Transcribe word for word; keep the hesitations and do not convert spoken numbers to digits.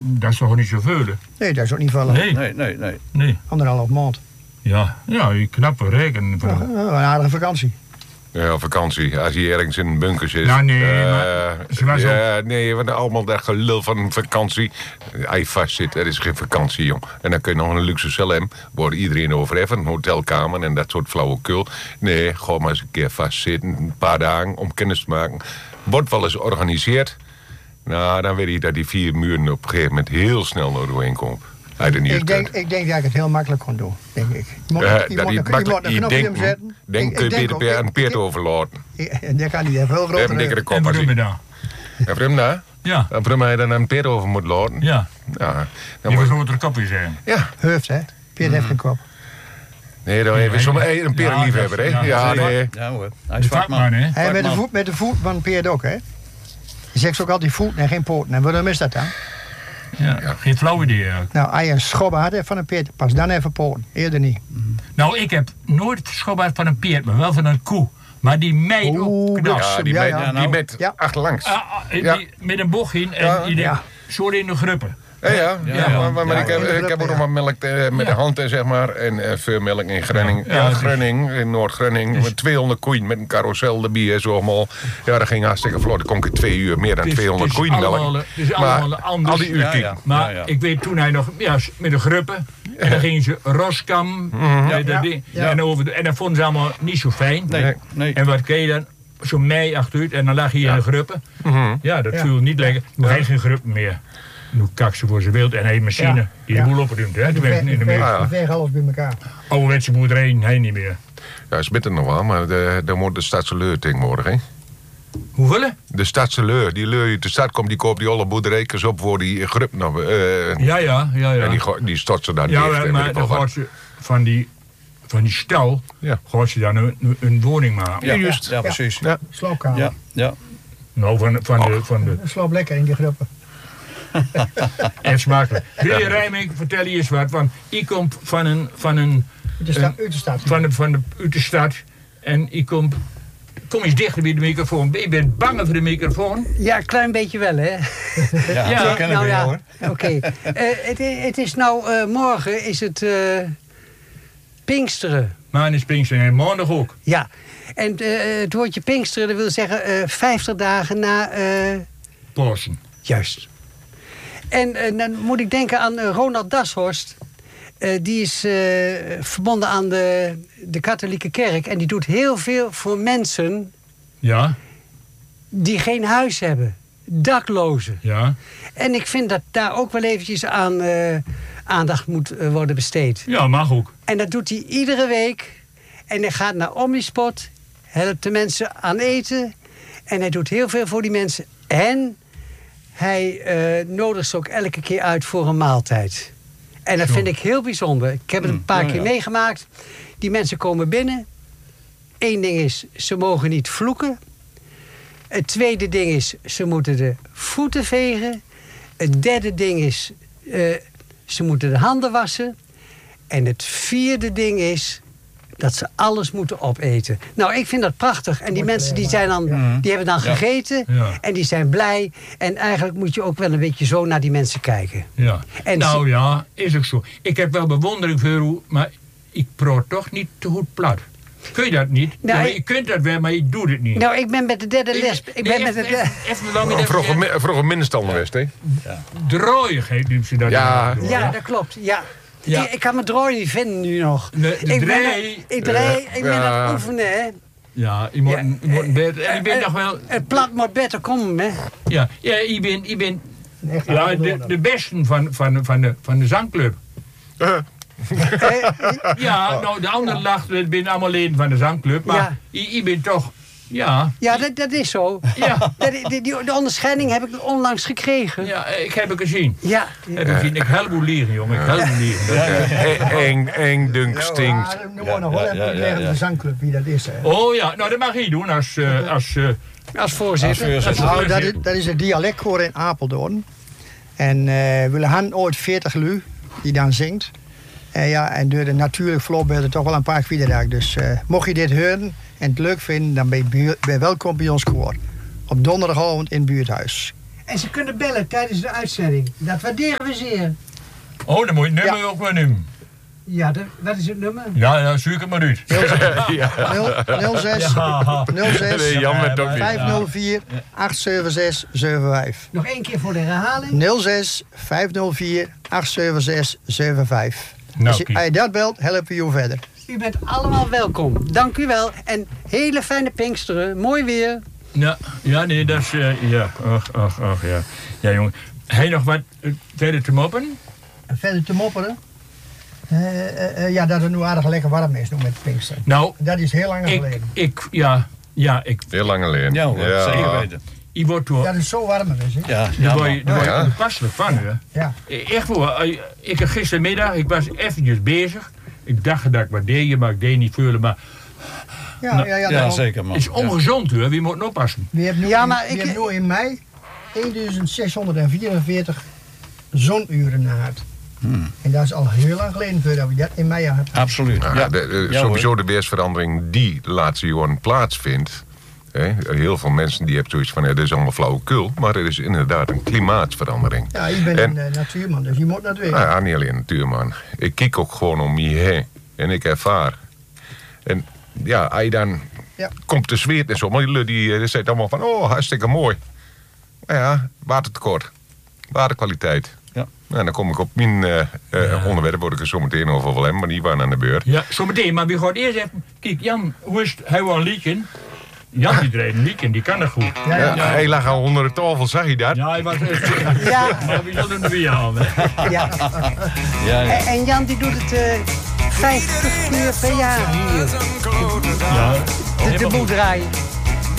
Dat is toch niet zoveel, hè? Nee, dat is ook niet veel. Nee. Nee, nee, nee. Nee. Anderhalf maand. Ja, ja, je knappe rekenen. Ja, een aardige vakantie. Ja, vakantie. Als hij ergens in een bunker zit. Nou, nee, uh, maar ze was ja, nee, want allemaal dat gelul van vakantie. Als je vast zit, er is geen vakantie, jong. En dan kun je nog een luxe cel hebben. Wordt iedereen overheffen, een hotelkamer en dat soort flauwekul. Nee, gewoon maar eens een keer vastzitten, een paar dagen om kennis te maken. Wordt wel eens georganiseerd. Nou, dan weet je dat die vier muren op een gegeven moment heel snel naar doorheen komt. Ik denk, ik denk dat ik het heel makkelijk kon doen, denk ik. Je moet, uh, je dat moet, je je makkelijk, moet je een denkt, zetten. denk kun je beter bij een peert overlaten. En dat kan niet, dat heeft heel grote een dikkere kop. En waarom je daar? En waarom daar? Ja. En waarom je dan een peert over moet laten? Ja. Ja. Die moet grotere kopje zijn. Ja. Heuft, hè? Peert mm. heeft geen kop. Nee, dan heb je soms een perenliefhebber, hè? Ja, ja, nee. Ja hoor. Hij is vakman, hè? Hij met de voet, met de voet van een peert ook, hè? Je zegt ook altijd voet en geen poten. En waarom is dat dan? Ja, ja. Geen flauw idee. Nou, als je een schobbe had van een peert, pas dan even poten. Eerder niet. Mm. Nou, ik heb nooit schobbe van een peert, maar wel van een koe. Maar die meid ook knap. Ja, die ja, meid, ja. die nou, meid ja. achterlangs. Uh, uh, ja. die, met een bocht in en Ja. die Ja. zo in de gruppen. Ja, ja, ja, Ja, maar, maar, maar ja, ik heb, in de ik heb gruppen, ook nog ja. wat melk uh, met Ja. de hand, uh, zeg maar. En uh, veel melk in Grenning. Ja, Ja, ja, het is- Grenning, in Noord-Grenning. is- Met tweehonderd koeien met een carousel erbij. Zo allemaal. Ja, dat ging hartstikke vlot. Dan kon ik in twee uur meer dan Het is- tweehonderd het is koeien allemaal, melk. het is allemaal Maar anders. al die uur Ja, kijken. ja. Maar Ja, ja. ik weet toen hij nog ja, met de gruppen. En dan gingen ze roskam. Mhm. met dat Ja, ding, ja. En, over de, en dat vonden ze allemaal niet zo fijn. Nee, nee. En wat kreeg je dan? Zo'n mei achteruit en dan lag hij in de gruppen. Mhm. Ja, dat Ja. viel niet lekker. Nu heeft hij geen gruppen meer. Nu kak ze voor zijn wild en hij een machine Ja. die de Ja. boel opruimt. Hè? Toen werd het in de Die meer. vegen alles bij elkaar. Ouderwetse boerderij, hij niet meer. Ja, is bitter nog wel, maar de, dan moet de stadse leur tegenwoordig, hè? Hoeveel? De stadse leur, die leur die uit de stad komt, die koopt die alle boerderijkers op voor die grup nog. Uh, Ja, ja, ja. ja. En die, go- die stort ze dan ja, dicht. maar, en weet maar ik dan wel wat. gaat ze van die, van die stal, Ja. gaat ze dan een, een- een woning maken. Ja, juist. Ja, precies. Ja. Sloopkamer. Ja, ja. Nou, van, van, de, van de... Sloop lekker in die gruppen. En smakelijk. Heer Rijmink, vertel je eens wat. Want ik kom van een... Van een Uit de stad. Uit de stad. van de, van de, uit de stad. En ik kom... Kom eens dichter bij de microfoon. Ik ben bang voor de microfoon. Ja, een klein beetje wel, hè? Ja, Ja, dat kennen nou we ja, hoor. oké. Eh, het, het is nou, eh, morgen is het eh, Pinksteren. Maar is Pinksteren en maandag ook. Ja. En eh, het woordje Pinksteren, dat wil zeggen eh vijftig dagen na... eh, Pasen. juist. En eh, dan moet ik denken aan eh, Ronald Dashorst. Eh, die is eh, verbonden aan de, de katholieke kerk. En die doet heel veel voor mensen Ja, die geen huis hebben. Daklozen. ja. En ik vind dat daar ook wel eventjes aan eh, aandacht moet eh, worden besteed. Ja, mag ook. En dat doet hij iedere week. En hij gaat naar Omnisport, helpt de mensen aan eten. En hij doet heel veel voor die mensen. En hij eh, nodigt ze ook elke keer uit voor een maaltijd. En dat Zo. vind ik heel bijzonder. Ik heb het een paar ja, keer ja. meegemaakt. Die mensen komen binnen. Eén ding is, ze mogen niet vloeken. Het tweede ding is, ze moeten de voeten vegen. Het derde ding is, eh, ze moeten de handen wassen. En het vierde ding is dat ze alles moeten opeten. Nou, ik vind dat prachtig. En die mensen die zijn dan, die hebben dan Ja. gegeten. Ja. En die zijn blij. En eigenlijk moet je ook wel een beetje zo naar die mensen kijken. Ja. En nou ja, is ook zo. Ik heb wel bewondering voor u, maar ik praat toch niet te goed plat. Kun je dat niet? Nou, ja, ik- je kunt dat wel, maar je doet het niet. Nou, ik ben met de derde Ik- les. Ik nee, ben met even- de even- even lang met Vroeger, even- mi- vroeger middenstander west, hè? Drooiigheid noemt ze dat. Ja. in het Ja, dorp, dat klopt. Ja. Ja. Ik, ik kan mijn drooi niet vinden nu nog. De- de ik ben, draai- ik, draai, ik ben Ja. aan het oefenen, hè. Ja, je moet, Ja, een- je moet een beter... En je bent eh, nog wel... Het plat moet beter komen, hè. Ja, ja je bent... Je bent Echt ja, de, de besten van, van, van, de, van de zangclub. Uh, Ja, nou, de anderen lachten, het zijn allemaal leden van de zangclub. Maar Ja. je, je bent toch... Ja, Ja, dat, dat is zo. ja, Dat, die, die, de onderscheiding heb ik onlangs gekregen. ja, ik heb het gezien. Ja. Heb ik gezien. Ik help hoe liegen, jongen. Ik help hoe liegen. Dat, eh, eng, eng, dunk, stinkt. Ja, dan worden we wel ja, even ja, uitleggen ja. op de zangclub wie dat is. Hè. Oh ja, nou dat mag je doen als... eh, als eh, Als voorzitter. Als voorzitter. Nou, dat is, dat is het dialectkoor in Apeldoorn. En eh we hadden ooit veertig lui die dan zingt. En ja, en door de natuurlijke voorbeelden toch wel een paar kwijt. Dus eh, mocht je dit horen en het leuk vinden, dan ben je, buur- ben je welkom bij ons koor. Op donderdagavond in het buurthuis. En ze kunnen bellen tijdens de uitzending. Dat waarderen we zeer. Oh, dan moet je het nummer Ja. ook wel nemen. Ja, de, wat is het nummer? Ja, ja, zoek het maar uit. nul zes nul zes Nee, Jan met ook niet. vijf nul vier acht zeven zes zeven vijf. Nog één keer voor de herhaling. nul zes vijf nul vier acht zeven zes zeven vijf. Nou, Als je, kijk. als je dat belt, helpen we je verder. U bent allemaal welkom. Dank u wel. En hele fijne Pinksteren. Mooi weer. Ja, ja, nee, dat is... Uh, ja, ach, ach, ach, ja. Ja, jongen. Heb je nog wat uh, verder te moppen? En verder te mopperen. Uh, uh, uh, ja, dat het nu aardig lekker warm is nog met Pinkster. Nou, Dat is heel lang ik, geleden. ik, ja, ja, ik... Heel lang alleen. Ja, hoor, zeker weten. Ik word door... Dat is zo warm dus, hè? Ja, Daar ja, word je, daar word je Ja. onpasselijk van, hè. Ja. Echt hoor, ik heb gistermiddag, ik was eventjes bezig. Ik dacht dat ik wat deed, maar ik deed niet veel. Maar Ja, ja, ja, ja, daarom. zeker man. het is ongezond hoor, wie moet oppassen. We hebben nu, Ja, in- maar we ik- hebben nu in mei zestien vierenveertig zonuren gehad. Hmm. En dat is al heel lang geleden voordat we dat in mei hadden. Absoluut. Ja, Ja. de, de- Ja, sowieso hoor. de weersverandering die de laatste jaren plaatsvindt. Hè, heel veel mensen die hebben zoiets van, ja, dit is allemaal flauwekul. Maar er is inderdaad een klimaatsverandering. Ja, ik ben En- een uh, natuurman, dus je moet dat weten. Nou ja, niet alleen natuurman. Ik kijk ook gewoon om je heen. En ik ervaar. En ja, als je dan Ja. komt te zweten en zo. Maar die, die, die zegt allemaal van, oh, hartstikke mooi. Maar ja, watertekort. Waterkwaliteit. Ja. Nou, dan kom ik op mijn eh, eh, onderwerp, word ik er zo meteen over wel hebben, maar die waren aan de beurt. Ja, zometeen, maar we gaan eerst even... Kijk, Jan, hoe is het? Hij wil een liedje. Jan die dreef een liedje, die kan dat goed. Ja, Ja, ja. Hij lag al onder de tafel, zag je dat? Ja, hij was... Ja. Maar we zullen hem weer aan, hè. Ja. Ja, ja. En, en Jan die doet het eh vijftig keer per jaar hier. Ja. De, de boerderij.